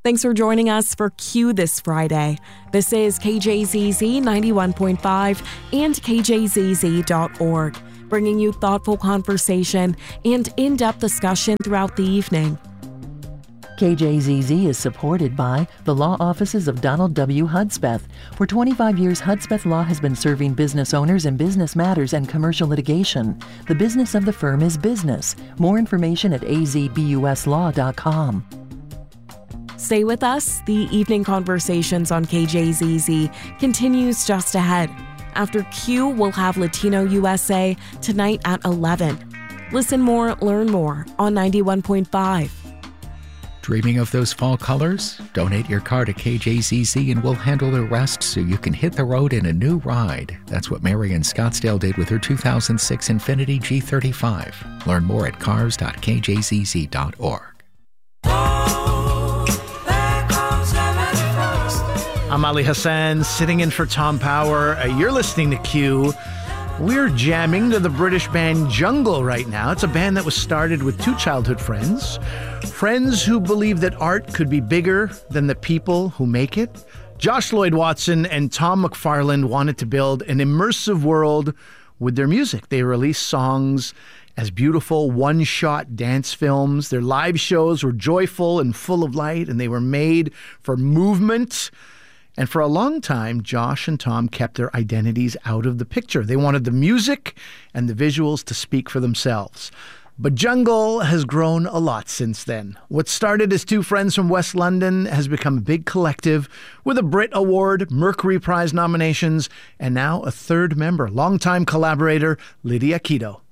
Thanks for joining us for Q this Friday. This is KJZZ 91.5 and KJZZ.org, bringing you thoughtful conversation and in-depth discussion throughout the evening. KJZZ is supported by the law offices of Donald W. Hudspeth. For 25 years, Hudspeth Law has been serving business owners in business matters and commercial litigation. The business of the firm is business. More information at azbuslaw.com. Stay with us. The evening conversations on KJZZ continues just ahead. After Q, we'll have Latino USA tonight at 11. Listen more, learn more on 91.5. Dreaming of those fall colors? Donate your car to KJZZ and we'll handle the rest so you can hit the road in a new ride. That's what Mary in Scottsdale did with her 2006 Infiniti G35. Learn more at cars.kjzz.org. I'm Ali Hassan, sitting in for Tom Power. You're listening to Q. We're jamming to the British band Jungle right now. It's a band that was started with two childhood friends who believe that art could be bigger than the people who make it. Josh Lloyd Watson and Tom McFarland wanted to build an immersive world with their music. They released songs as beautiful one-shot dance films. Their live shows were joyful and full of light, and they were made for movement. And for a long time, Josh and Tom kept their identities out of the picture. They wanted the music and the visuals to speak for themselves. But Jungle has grown a lot since then. What started as two friends from West London has become a big collective with a Brit Award, Mercury Prize nominations, and now a third member, longtime collaborator Lydia Keto.